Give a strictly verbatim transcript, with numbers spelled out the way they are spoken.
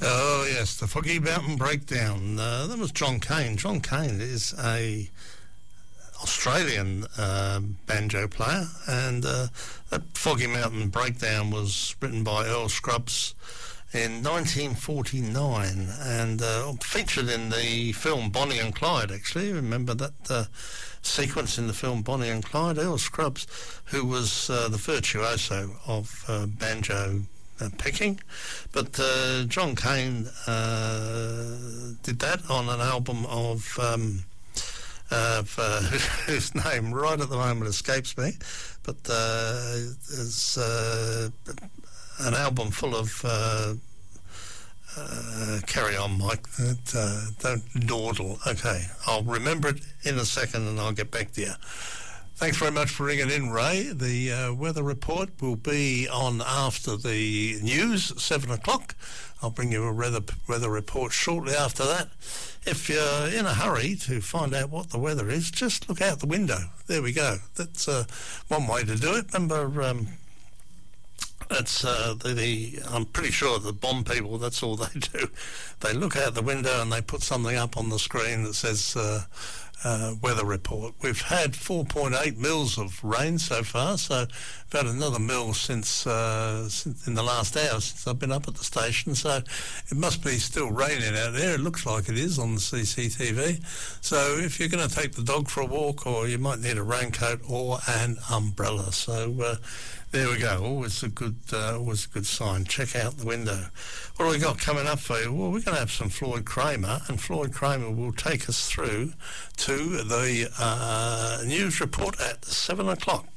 Oh, yes, the Foggy Mountain Breakdown. Uh, that was John Cain. John Cain is a Australian uh, banjo player, and uh, that Foggy Mountain Breakdown was written by Earl Scruggs in nineteen forty-nine and uh, featured in the film Bonnie and Clyde, actually. Remember that uh, sequence in the film Bonnie and Clyde? Earl Scruggs, who was uh, the virtuoso of uh, banjo uh, picking. But uh, John Cain uh, did that on an album of... Um, of uh, whose name right at the moment escapes me, but uh, is uh, an album full of uh, uh, carry on, Mike. Uh, don't dawdle. Okay, I'll remember it in a second and I'll get back to you. Thanks very much for ringing in, Ray. The uh, weather report will be on after the news, seven o'clock. I'll bring you a weather, weather report shortly after that. If you're in a hurry to find out what the weather is, just look out the window. There we go. That's uh, one way to do it. Remember, um, that's uh, the, the, I'm pretty sure the bomb people, that's all they do. They look out the window and they put something up on the screen that says... Uh, Uh, weather report. We've had four point eight mils of rain so far, so we've had another mil since, uh, since in the last hour since I've been up at the station, so it must be still raining out there. It looks like it is on the C C T V. So if you're going to take the dog for a walk, or you might need a raincoat or an umbrella. So uh, there we go. Always a good, uh, always a good sign. Check out the window. What have we got coming up for you? Well, we're going to have some Floyd Kramer, and Floyd Kramer will take us through to the uh, news report at seven o'clock.